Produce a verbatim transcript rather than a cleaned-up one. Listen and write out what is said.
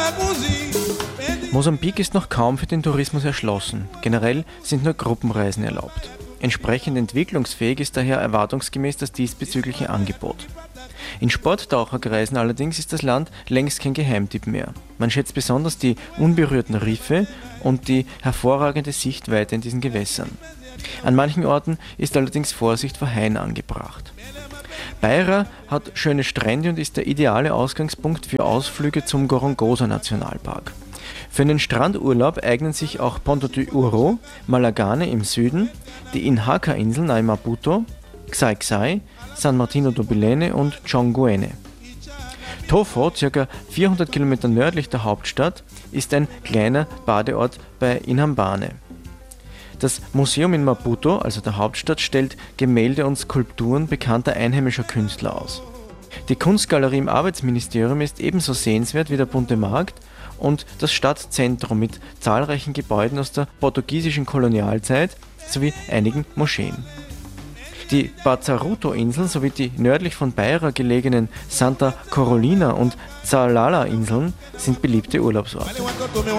Mosambik ist noch kaum für den Tourismus erschlossen. Generell sind nur Gruppenreisen erlaubt. Entsprechend entwicklungsfähig ist daher erwartungsgemäß das diesbezügliche Angebot. In Sporttaucherkreisen allerdings ist das Land längst kein Geheimtipp mehr. Man schätzt besonders die unberührten Riffe und die hervorragende Sichtweite in diesen Gewässern. An manchen Orten ist allerdings Vorsicht vor Haien angebracht. Beira hat schöne Strände und ist der ideale Ausgangspunkt für Ausflüge zum Gorongosa-Nationalpark. Für einen Strandurlaub eignen sich auch Ponta do Ouro, Malagane im Süden, die Inhaca-Inseln nahe Maputo, Xai-Xai, San Martino do Belene und Chonguene. Tofo, ca. vierhundert Kilometer nördlich der Hauptstadt, ist ein kleiner Badeort bei Inhambane. Das Museum in Maputo, also der Hauptstadt, stellt Gemälde und Skulpturen bekannter einheimischer Künstler aus. Die Kunstgalerie im Arbeitsministerium ist ebenso sehenswert wie der bunte Markt und das Stadtzentrum mit zahlreichen Gebäuden aus der portugiesischen Kolonialzeit sowie einigen Moscheen. Die Bazaruto-Inseln sowie die nördlich von Beira gelegenen Santa Carolina und Xalala-Inseln sind beliebte Urlaubsorte.